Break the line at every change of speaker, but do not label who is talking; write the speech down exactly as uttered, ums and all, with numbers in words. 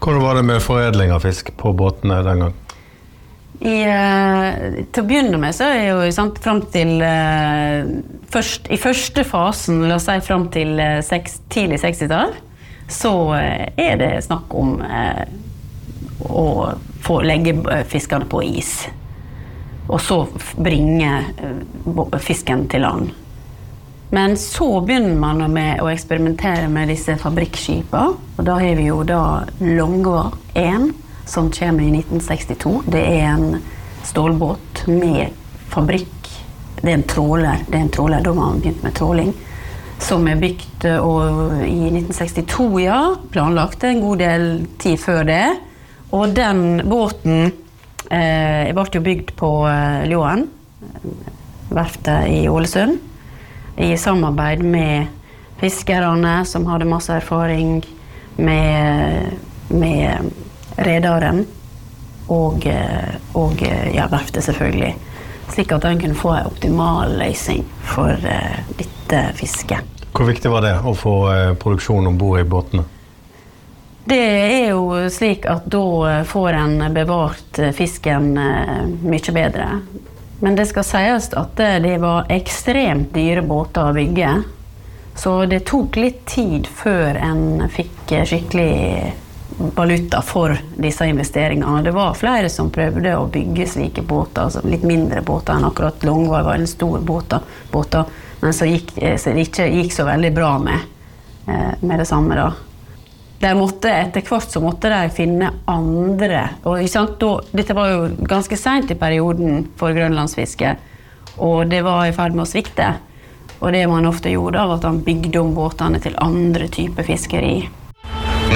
Hvordan var det med foredling av fisk på båtene den gang?
I, uh, til å begynne med så er jo sant, frem til uh, først, i første fasen, la oss si frem til uh, seks, tidlig sekstitall, så uh, er det snakk om uh, å få legge fiskene på is og så bringe uh, fisken til land. Men så begynner man med å eksperimentere med disse fabrikkskipene, og da har vi jo da Longva én, som kommer i nitten sekstito. Det er en stålbåt med fabrikk. Det er en tråler, det er en tråler, da har man begynt med tråling, som er bygd og, i nitten sekstito, ja, planlagt en god del tid før det. Og den båten eh, ble jo bygd på eh, Ljåen, verftet i Ålesund, i samarbeid med fiskerne som hadde masse erfaring med, med redaren og, og ja, verftet selvfølgelig, slik at den kunne få en optimal løsning for uh, dette fisket.
Hvor viktig var det å få uh, produksjon ombord i båtene?
Det er jo slik at da får en bevart fisken uh, mye bedre. Men det skal sies at det var ekstremt dyre båter å bygge, så det tok litt tid før en fikk skikkelig valuta for disse investeringene. Det var flere som prøvde å bygge slike båter, altså litt mindre båter enn akkurat Longva var en stor båter, båter men så gikk så det ikke gikk så veldig bra med, med det samme da. De måtte, etter hvert så måtte de finne andre, og ikke sant, da, dette var jo ganske sent i perioden for grønlandsfiske, og det var i ferd med å svikte, og det man ofte gjorde av at han bygde om båtene til andre typer fiskeri.